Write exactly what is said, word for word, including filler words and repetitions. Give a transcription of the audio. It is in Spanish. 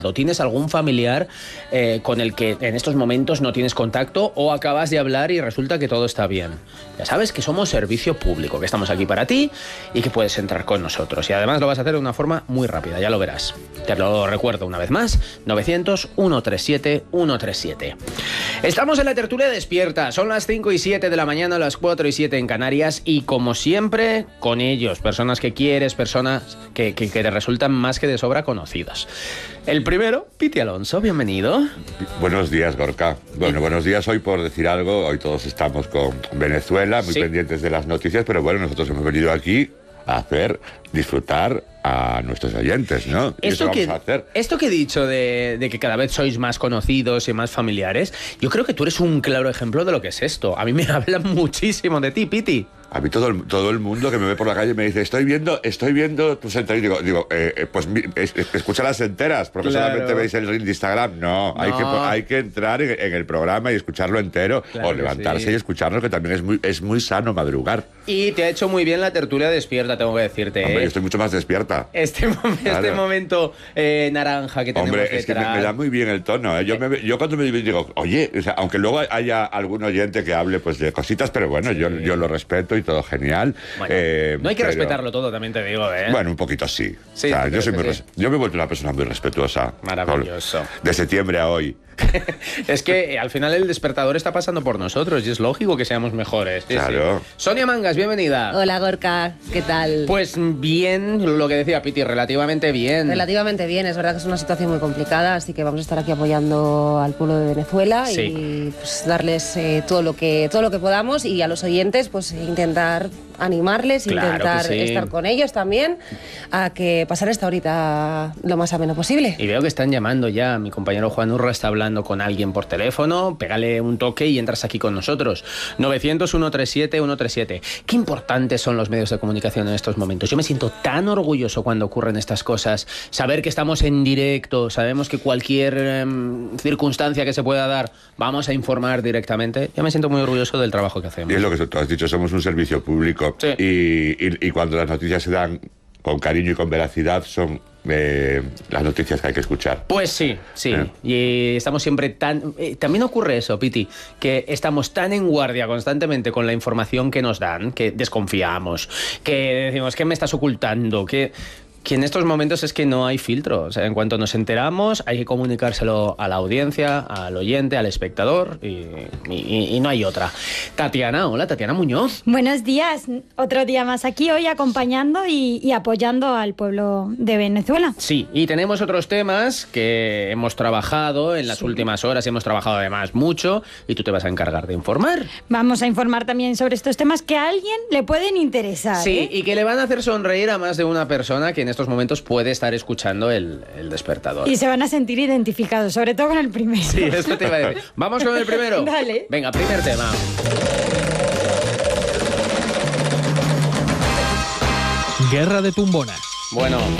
¿Tienes algún familiar eh, con el que en estos momentos no tienes contacto o acabas de hablar y resulta que todo está bien? Ya sabes que somos servicio público, que estamos aquí para ti y que puedes entrar con nosotros. Y además lo vas a hacer de una forma muy rápida, ya lo verás. Te lo recuerdo una vez más, novecientos, ciento treinta y siete, ciento treinta y siete. Estamos en la tertulia despierta, son las cinco y siete de la mañana, las cuatro y siete en Canarias y como siempre, con ellos, personas que quieres, personas que, que, que te resultan más que de sobra conocidas. El primero, Piti Alonso, bienvenido. Buenos días, Gorka. Bueno, ¿Y? buenos días hoy por decir algo. Hoy todos estamos con Venezuela, muy sí. pendientes de las noticias, pero bueno, nosotros hemos venido aquí a hacer disfrutar a nuestros oyentes, ¿no? Y esto, eso que, vamos a hacer. Esto que he dicho de, de que cada vez sois más conocidos y más familiares, yo creo que tú eres un claro ejemplo de lo que es esto. A mí me hablan muchísimo de ti, Piti. A mí todo el, todo el mundo que me ve por la calle me dice, estoy viendo, estoy viendo tus enteras. Digo, digo eh, pues es, es, escucha las enteras, porque claro. solamente veis el reel de Instagram. No, no. Hay, que, hay que entrar en, en el programa y escucharlo entero, claro o levantarse sí. y escucharlo, que también es muy, es muy sano madrugar. Y te ha hecho muy bien la tertulia despierta, tengo que decirte. Hombre, ¿eh? yo estoy mucho más despierta. Este, mom claro. este momento eh, naranja que tenemos Hombre, detrás. es que me, me da muy bien el tono. ¿eh? Yo, me, yo cuando me digo, oye, o sea, aunque luego haya algún oyente que hable pues de cositas, pero bueno, sí. yo, yo lo respeto y todo genial. Bueno, eh, no hay que pero, respetarlo todo, también te digo, ¿eh? Bueno, un poquito sí. sí o sea, yo, soy muy sí. res yo me he vuelto una persona muy respetuosa. Maravilloso. De septiembre a hoy. Es que al final el despertador está pasando por nosotros y es lógico que seamos mejores. Sí, claro. Sí. Sonia Mangas, bienvenida. Hola, Gorka, ¿qué tal? Pues bien, lo que decía Piti, relativamente bien. Relativamente bien, es verdad que es una situación muy complicada, así que vamos a estar aquí apoyando al pueblo de Venezuela sí. y pues, darles eh, todo lo que todo lo que podamos y a los oyentes pues intentar animarles, claro intentar sí. estar con ellos también, a que pasar esta horita lo más ameno posible. Y veo que están llamando ya, mi compañero Juan Urra está hablando con alguien por teléfono, pégale un toque y entras aquí con nosotros. novecientos, ciento treinta y siete, ciento treinta y siete. Qué importantes son los medios de comunicación en estos momentos. Yo me siento tan orgulloso cuando ocurren estas cosas. Saber que estamos en directo, sabemos que cualquier eh, circunstancia que se pueda dar, vamos a informar directamente. Yo me siento muy orgulloso del trabajo que hacemos. Y es lo que tú has dicho, somos un servicio público. Sí. Y, y, y cuando las noticias se dan con cariño y con veracidad, son eh, las noticias que hay que escuchar. Pues sí, sí. ¿Eh? Y estamos siempre tan... Eh, también ocurre eso, Piti, que estamos tan en guardia constantemente con la información que nos dan, que desconfiamos, que decimos, ¿qué me estás ocultando? Que... que en estos momentos es que no hay filtro. O sea, en cuanto nos enteramos, hay que comunicárselo a la audiencia, al oyente, al espectador, y, y, y no hay otra. Tatiana, hola, Tatiana Muñoz. Buenos días, otro día más aquí hoy acompañando y, y apoyando al pueblo de Venezuela. Sí, y tenemos otros temas que hemos trabajado en las sí. últimas horas, hemos trabajado además mucho, y tú te vas a encargar de informar. Vamos a informar también sobre estos temas que a alguien le pueden interesar. Sí, ¿eh? y que le van a hacer sonreír a más de una persona que en estos momentos puede estar escuchando el, el despertador. Y se van a sentir identificados, sobre todo con el primero. Sí, esto te iba a decir. ¿Vamos con el primero? Dale. Venga, primer tema. Guerra de tumbonas. Bueno,